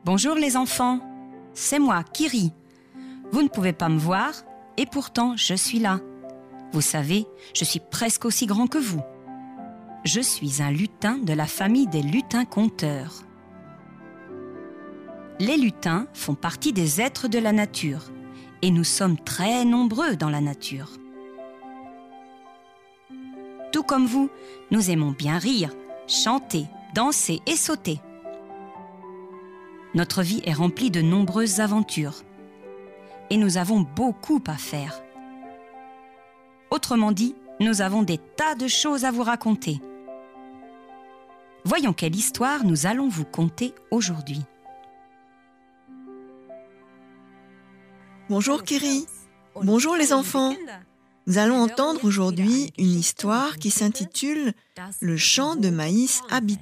Bonjour les enfants, c'est moi, Kiri. Vous ne pouvez pas me voir et pourtant je suis là. Vous savez, je suis presque aussi grand que vous. Je suis un lutin de la famille des lutins-conteurs. Les lutins font partie des êtres de la nature et nous sommes très nombreux dans la nature. Tout comme vous, nous aimons bien rire, chanter, danser et sauter. Notre vie est remplie de nombreuses aventures et nous avons beaucoup à faire. Autrement dit, nous avons des tas de choses à vous raconter. Voyons quelle histoire nous allons vous conter aujourd'hui. Bonjour Kiri. Bonjour les enfants. Nous allons entendre aujourd'hui une histoire qui s'intitule « Le champ de maïs habité ».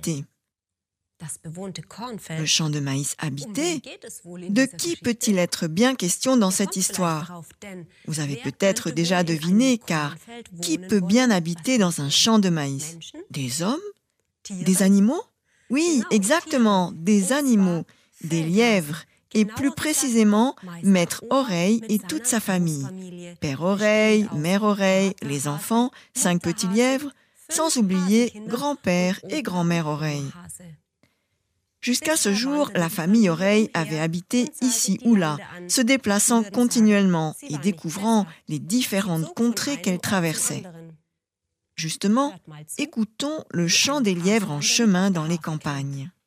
Le champ de maïs habité, de qui peut-il être bien question dans cette histoire? Vous avez peut-être déjà deviné, car qui peut bien habiter dans un champ de maïs? Des hommes? Des animaux? Oui, exactement, des animaux, des lièvres, et plus précisément, Maître Oreille et toute sa famille. Père Oreille, Mère Oreille, les enfants, 5 petits lièvres, sans oublier grand-père et grand-mère Oreille. Jusqu'à ce jour, la famille Oreille avait habité ici ou là, se déplaçant continuellement et découvrant les différentes contrées qu'elle traversait. Justement, écoutons le chant des lièvres en chemin dans les campagnes.